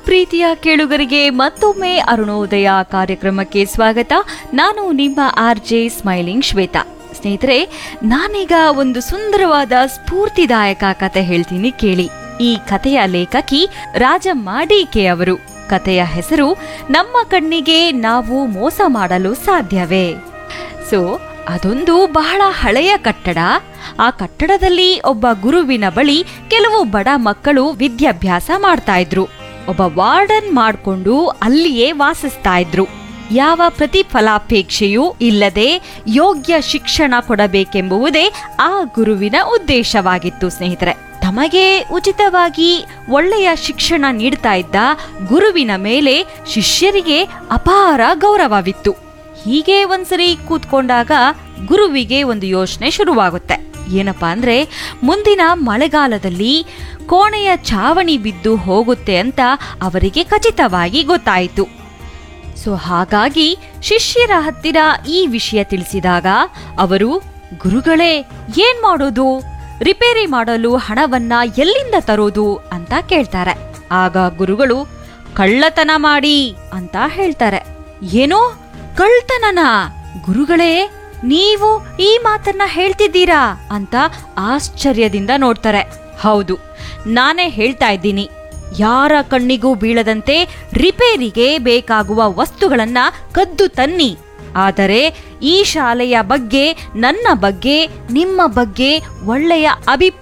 ಪ್ರೀತಿಯ ಕೇಳುಗರಿಗೆ ಮತ್ತೊಮ್ಮೆ ಅರುಣೋದಯ ಕಾರ್ಯಕ್ರಮಕ್ಕೆ ಸ್ವಾಗತ. ನಾನು ನಿಮ್ಮ ಆರ್ಜೆ ಸ್ಮೈಲಿಂಗ್ ಶ್ವೇತಾ. ಸ್ನೇಹಿತರೆ, ನಾನೀಗ ಒಂದು ಸುಂದರವಾದ ಸ್ಫೂರ್ತಿದಾಯಕ ಕತೆ ಹೇಳ್ತೀನಿ ಕೇಳಿ. ಈ ಕಥೆಯ ಲೇಖಕಿ ರಾಜಮ್ಮ ಡಿಕೆ ಅವರು. ಕಥೆಯ ಹೆಸರು ನಮ್ಮ ಕಣ್ಣಿಗೆ ನಾವು ಮೋಸ ಮಾಡಲು ಸಾಧ್ಯವೇ. ಅದೊಂದು ಬಹಳ ಹಳೆಯ ಕಟ್ಟಡ. ಆ ಕಟ್ಟಡದಲ್ಲಿ ಒಬ್ಬ ಗುರುವಿನ ಬಳಿ ಕೆಲವು ಬಡ ಮಕ್ಕಳು ವಿದ್ಯಾಭ್ಯಾಸ ಮಾಡ್ತಾ ಇದ್ರು. ಒಬ್ಬ ವಾರ್ಡನ್ ಮಾಡಿಕೊಂಡು ಅಲ್ಲಿಯೇ ವಾಸಿಸ್ತಾ ಇದ್ರು. ಯಾವ ಪ್ರತಿಫಲಾಪೇಕ್ಷೆಯೂ ಇಲ್ಲದೆ ಯೋಗ್ಯ ಶಿಕ್ಷಣ ಕೊಡಬೇಕೆಂಬುವುದೇ ಆ ಗುರುವಿನ ಉದ್ದೇಶವಾಗಿತ್ತು. ಸ್ನೇಹಿತರೆ, ತಮಗೆ ಉಚಿತವಾಗಿ ಒಳ್ಳೆಯ ಶಿಕ್ಷಣ ನೀಡ್ತಾ ಇದ್ದ ಗುರುವಿನ ಮೇಲೆ ಶಿಷ್ಯರಿಗೆ ಅಪಾರ ಗೌರವವಿತ್ತು. ಹೀಗೆ ಒಂದ್ಸರಿ ಕೂತ್ಕೊಂಡಾಗ ಗುರುವಿಗೆ ಒಂದು ಯೋಚನೆ ಶುರುವಾಗುತ್ತೆ. ಏನಪ್ಪಾ ಅಂದ್ರೆ, ಮುಂದಿನ ಮಳೆಗಾಲದಲ್ಲಿ ಕೋಣೆಯ ಛಾವಣಿ ಬಿದ್ದು ಹೋಗುತ್ತೆ ಅಂತ ಅವರಿಗೆ ಖಚಿತವಾಗಿ ಗೊತ್ತಾಯಿತು. ಹಾಗಾಗಿ ಶಿಷ್ಯರ ಹತ್ತಿರ ಈ ವಿಷಯ ತಿಳಿಸಿದಾಗ ಅವರು, ಗುರುಗಳೇ, ಏನ್ ಮಾಡೋದು? ರಿಪೇರಿ ಮಾಡಲು ಹಣವನ್ನ ಎಲ್ಲಿಂದ ತರೋದು ಅಂತ ಕೇಳ್ತಾರೆ. ಆಗ ಗುರುಗಳು, ಕಳ್ಳತನ ಮಾಡಿ ಅಂತ ಹೇಳ್ತಾರೆ. ಏನೋ ಕಳ್ಳತನನಾ? ಗುರುಗಳೇ, ನೀವು ಈ ಮಾತನ್ನ ಹೇಳ್ತಿದ್ದೀರಾ ಅಂತ ಆಶ್ಚರ್ಯದಿಂದ ನೋಡ್ತಾರೆ. ಹೌದು, ನಾನೇ ಹೇಳ್ತಾ ಇದ್ದೀನಿ. ಯಾರ ಕಣ್ಣಿಗೂ ಬೀಳದಂತೆ ರಿಪೇರಿಗೆ ಬೇಕಾಗುವ ವಸ್ತುಗಳನ್ನ ಕದ್ದು ತನ್ನಿ. ಆದರೆ ಈ ಶಾಲೆಯ ಬಗ್ಗೆ, ನನ್ನ ಬಗ್ಗೆ, ನಿಮ್ಮ ಬಗ್ಗೆ ಒಳ್ಳೆಯ